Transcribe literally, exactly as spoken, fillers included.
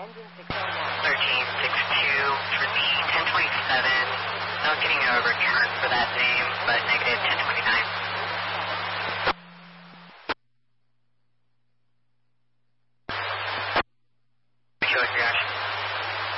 thirteen sixty-two for the ten twenty-seven. Not getting a return for that name, but negative